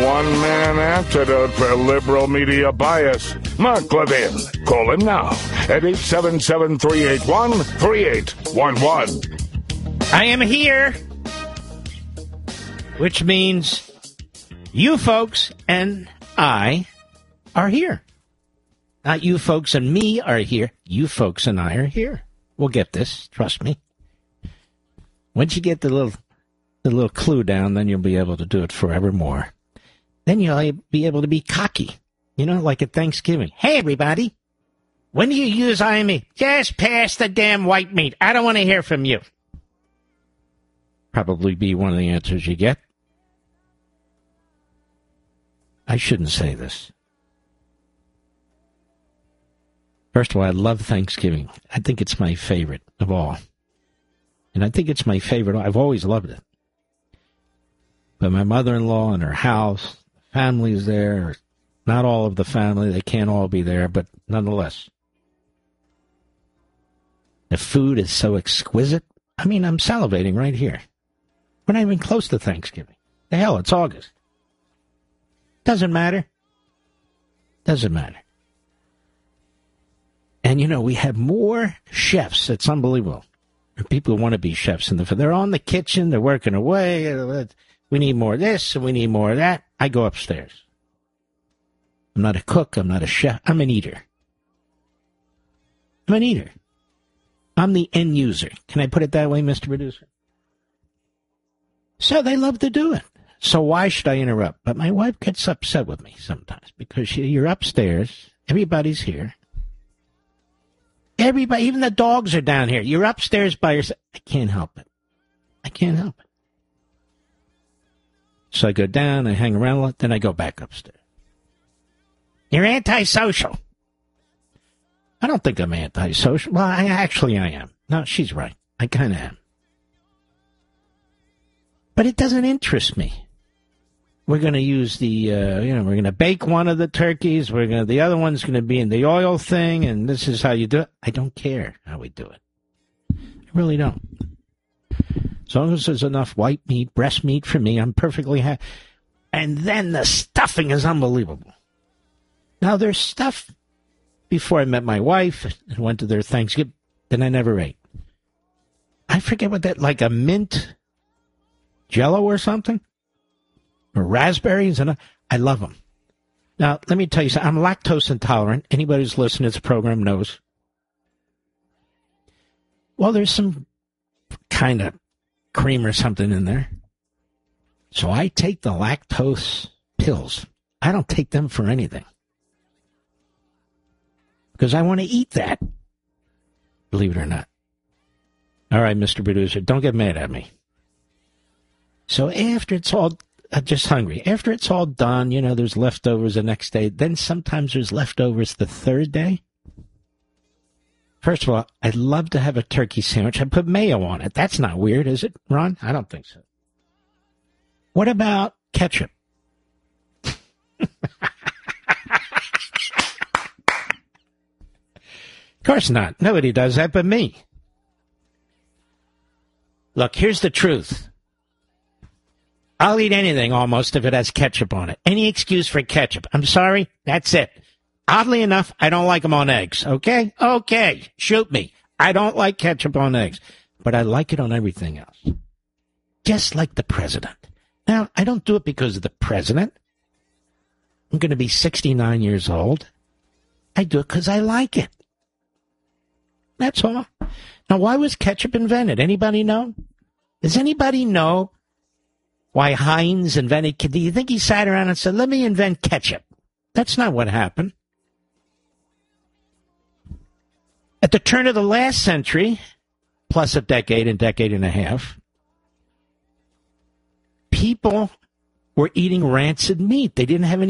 one-man antidote for liberal media bias. Mark Levin. Call him now at 877-381-3811. I am here, which means you folks and I are here. Not you folks and me are here. You folks and I are here. We'll get this. Trust me. Once you get the little clue down, then you'll be able to do it forevermore. Then you'll be able to be cocky. You know, like at Thanksgiving. Hey, everybody. When do you use IME? Just pass the damn white meat. I don't want to hear from you. Probably be one of the answers you get. I shouldn't say this. First of all, I love Thanksgiving. I think it's my favorite of all. And I think it's my favorite. I've always loved it. But my mother-in-law and her house, family's there. Not all of the family. They can't all be there, but nonetheless. The food is so exquisite. I mean, I'm salivating right here. We're not even close to Thanksgiving. The hell, it's August. Doesn't matter. Doesn't matter. And, you know, we have more chefs. It's unbelievable. People who want to be chefs. They're on the kitchen. They're working away. We need more of this and we need more of that. I go upstairs. I'm not a cook. I'm not a chef. I'm an eater. I'm an eater. I'm the end user. Can I put it that way, Mr. Producer? So they love to do it. So why should I interrupt? But my wife gets upset with me sometimes because you're upstairs. Everybody's here. Everybody, even the dogs are down here. You're upstairs by yourself. I can't help it. I can't help it. So I go down, I hang around a lot, then I go back upstairs. You're antisocial. I don't think I'm antisocial. Well, I am. No, she's right. I kind of am. But it doesn't interest me. We're going to use we're going to bake one of the turkeys. The other one's going to be in the oil thing, and this is how you do it. I don't care how we do it. I really don't. As long as there's enough white meat, breast meat for me, I'm perfectly happy. And then the stuffing is unbelievable. Now, there's stuff before I met my wife and went to their Thanksgiving that I never ate. I forget what that, like a mint Jell-O or something? Or raspberries, and I love them. Now, let me tell you something. I'm lactose intolerant. Anybody who's listening to this program knows. Well, there's some kind of cream or something in there. So I take the lactose pills. I don't take them for anything. Because I want to eat that. Believe it or not. All right, Mr. Producer, don't get mad at me. So after it's all... I'm just hungry. After it's all done, you know, there's leftovers the next day. Then sometimes there's leftovers the third day. First of all, I'd love to have a turkey sandwich. I put mayo on it. That's not weird, is it, Ron? I don't think so. What about ketchup? Of course not. Nobody does that but me. Look, here's the truth. I'll eat anything almost if it has ketchup on it. Any excuse for ketchup. I'm sorry. That's it. Oddly enough, I don't like them on eggs. Okay? Okay. Shoot me. I don't like ketchup on eggs. But I like it on everything else. Just like the president. Now, I don't do it because of the president. I'm going to be 69 years old. I do it because I like it. That's all. Now, why was ketchup invented? Anybody know? Does anybody know why Heinz invented? Do you think he sat around and said, let me invent ketchup? That's not what happened. At the turn of the last century, plus a decade and a half, people were eating rancid meat. They didn't have any